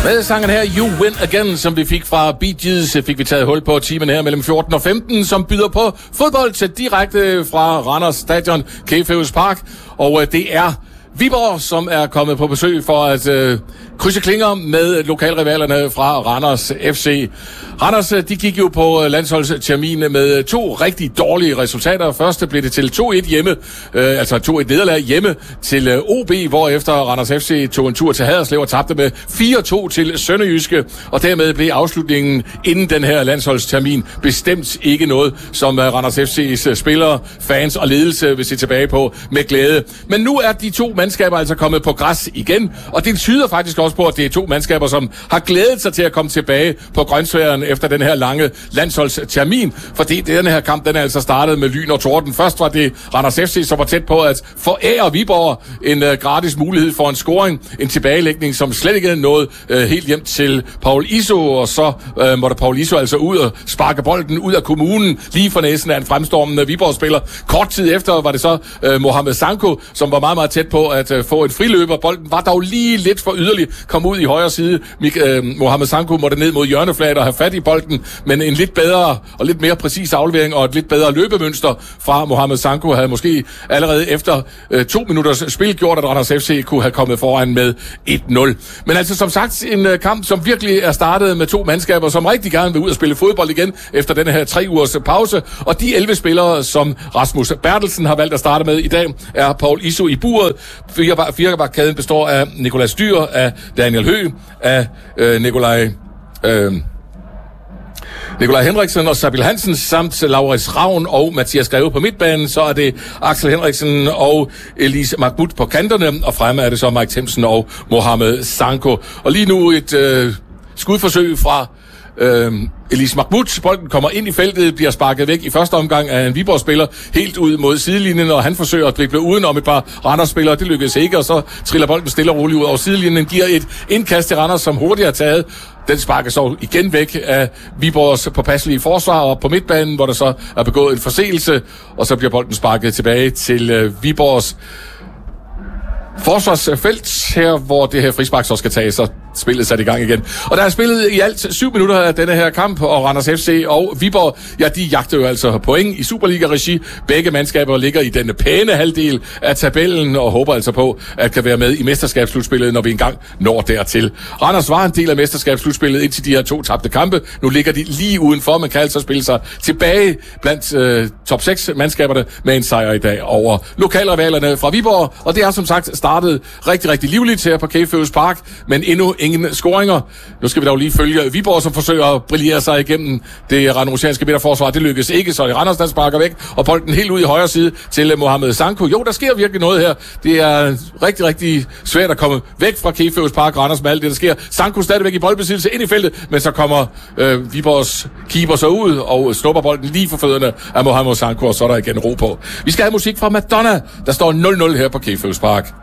Med sangen her, You Win Again, som vi fik fra Bee Gees, fik vi taget hul på timen her mellem 14 og 15, som byder på fodbold til direkte fra Randers Stadion, K-Fæves Park. Og det er Viborg, som er kommet på besøg for at krydse klinger med lokalrivalerne fra Randers FC. Randers, de gik jo på landsholdstermin med 2 rigtig dårlige resultater. Først blev det til 2-1 hjemme, altså 2-1 nederlag hjemme til OB, hvorefter Randers FC tog en tur til Haderslev og tabte med 4-2 til Sønderjyske. Og dermed blev afslutningen inden den her landsholdstermin bestemt ikke noget, som Randers FC's spillere, fans og ledelse vil se tilbage på med glæde. Men nu er de 2 mandskaber altså kommet på græs igen, og det tyder faktisk også på, at det er 2 mandskaber, som har glædet sig til at komme tilbage på grønsværen efter den her lange landsholdstermin, fordi den her kamp, den er altså startet med lyn og torden. Først var det Randers FC, som var tæt på at forære Viborg en gratis mulighed for en scoring, en tilbagelægning, som slet ikke nåede helt hjem til Paul Iso, og så måtte Paul Iso altså ud og sparke bolden ud af kommunen, lige for næsen af en fremstormende Viborg-spiller. Kort tid efter var det så Mohamed Sanko, som var meget, meget tæt på at få en friløber. Bolden var dog lige lidt for yderlig, kom ud i højre side. Mohamed Sanko måtte ned mod hjørneflaget og have fat i bolden, men en lidt bedre og lidt mere præcis aflevering og et lidt bedre løbemønster fra Mohamed Sanko havde måske allerede efter 2 minutters spil gjort, at Randers FC kunne have kommet foran med 1-0. Men altså som sagt en kamp, som virkelig er startet med 2 mandskaber, som rigtig gerne vil ud og spille fodbold igen efter denne her 3 ugers pause. Og de 11 spillere, som Rasmus Bertelsen har valgt at starte med i dag, er Paul Iso i buret. Firebakkæden består af Nikolaj Styr, af Daniel Høgh, af Nikolaj Henriksen og Sabil Hansen, samt Laurits Ravn og Mathias Greve på midtbanen. Så er det Axel Henriksen og Elise Mahmoud på kanterne, og fremme er det så Mike Themsen og Mohamed Sanko. Og lige nu et skudforsøg fra Elise Mahmoud. Bolden kommer ind i feltet, bliver sparket væk i første omgang af en Viborg-spiller helt ud mod sidelinjen, og han forsøger at drible udenom et par Randers-spillere. Det lykkedes ikke, og så triller bolden stille og roligt ud over sidelinjen, giver et indkast til Randers, som hurtigt har taget. Den sparker så igen væk af Viborgs påpasselige forsvar, og på midtbanen, hvor der så er begået en forseelse, og så bliver bolden sparket tilbage til Viborgs forsvarsfelt her, hvor det her frispark så skal tages, og spillet sat i gang igen. Og der er spillet i alt 7 minutter af denne her kamp, og Randers FC og Viborg, ja, de jagter jo altså point i Superliga-regi. Begge mandskaber ligger i denne pæne halvdel af tabellen, og håber altså på, at kan være med i mesterskabsslutspillet, når vi engang når dertil. Randers var en del af mesterskabsslutspillet indtil de her 2 tabte kampe. Nu ligger de lige udenfor, man kan altså spille sig tilbage blandt top 6 mandskaberne med en sejr i dag over lokalrivalerne fra Viborg, og det er som sagt startet rigtig, rigtig livligt her på K-Fæves Park, men endnu ingen scoringer. Nu skal vi dog lige følge Viborg, som forsøger at brillere sig igennem det randrusianske midterforsvar. Det lykkes ikke, så det Randers, der sparker væk, og bolden helt ud i højre side til Mohamed Sanko. Jo, der sker virkelig noget her. Det er rigtig, rigtig svært at komme væk fra K-Fæves Park, Randers, med alt det, der sker. Sanko stadigvæk i boldbesiddelse ind i feltet, men så kommer Viborgs keeper så ud og snupper bolden lige for fødderne af Mohamed Sanko, og så er der igen ro på. Vi skal have musik fra Madonna, der står 0-0 her på K-Fæves Park.